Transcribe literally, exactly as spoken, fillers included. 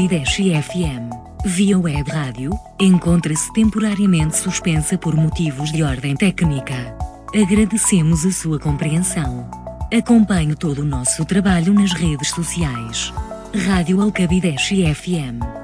Alcabideche F M. Via web rádio, encontra-se temporariamente suspensa por motivos de ordem técnica. Agradecemos a sua compreensão. Acompanhe todo o nosso trabalho nas redes sociais. Rádio Alcabideche F M.